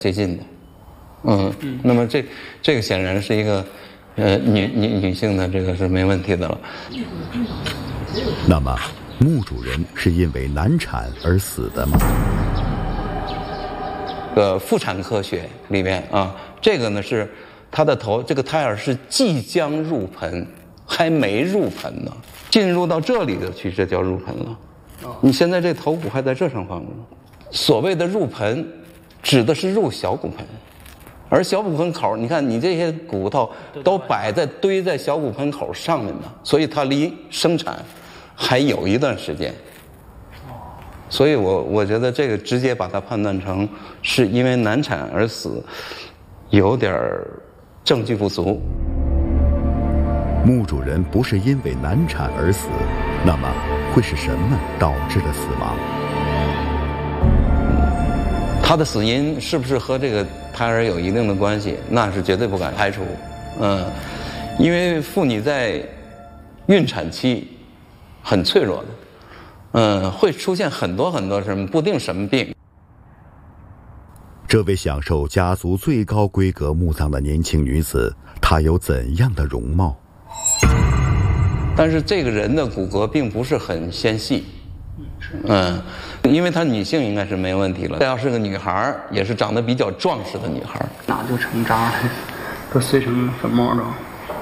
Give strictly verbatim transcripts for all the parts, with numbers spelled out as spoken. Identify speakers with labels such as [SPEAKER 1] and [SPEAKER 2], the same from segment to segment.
[SPEAKER 1] 接近的，嗯，嗯那么这这个显然是一个，呃，女女女性的这个是没问题的了。
[SPEAKER 2] 那么，墓主人是因为难产而死的吗？
[SPEAKER 1] 呃，妇产科学里面啊，这个呢是他的头，这个胎儿是即将入盆，还没入盆呢，进入到这里的去，这叫入盆了。你现在这头骨还在这上放着呢。所谓的入盆，指的是入小骨盆，而小骨盆口，你看你这些骨头都摆在堆在小骨盆口上面的，所以它离生产还有一段时间。所以我我觉得这个直接把它判断成是因为难产而死，有点证据不足。
[SPEAKER 2] 墓主人不是因为难产而死，那么会是什么导致的死亡？
[SPEAKER 1] 他的死因是不是和这个胎儿有一定的关系？那是绝对不敢排除。嗯，因为妇女在孕产期很脆弱的，嗯，会出现很多很多什么不定什么病。
[SPEAKER 2] 这位享受家族最高规格墓葬的年轻女子，她有怎样的容貌？
[SPEAKER 1] 但是这个人的骨骼并不是很纤细，嗯，因为她女性应该是没问题了。要是个女孩，也是长得比较壮实的女孩，
[SPEAKER 3] 哪就成渣了，都碎成粉末了。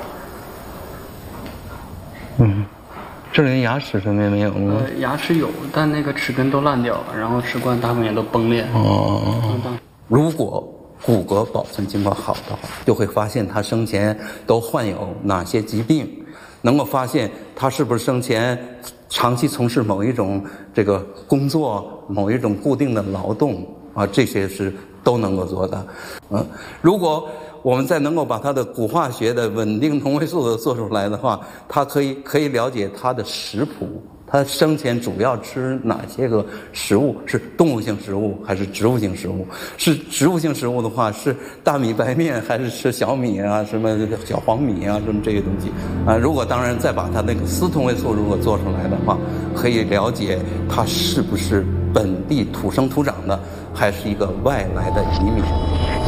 [SPEAKER 1] 嗯，这连牙齿什么也没有吗？
[SPEAKER 3] 呃，牙齿有，但那个齿根都烂掉了，然后齿冠大部分也都崩裂。
[SPEAKER 1] 哦，
[SPEAKER 3] 嗯、
[SPEAKER 1] 如果骨骼保存情况好的话，就会发现他生前都患有哪些疾病，能够发现他是不是生前长期从事某一种这个工作，某一种固定的劳动啊，这些是都能够做的。嗯，如果我们再能够把它的骨化学的稳定同位素做出来的话，它可以可以了解它的食谱，它生前主要吃哪些个食物，是动物性食物还是植物性食物？是植物性食物的话，是大米白面还是吃小米啊，什么小黄米啊，什么这些东西啊？如果当然再把它那个丝同位素如果做出来的话，可以了解它是不是本地土生土长的，还是一个外来的移民。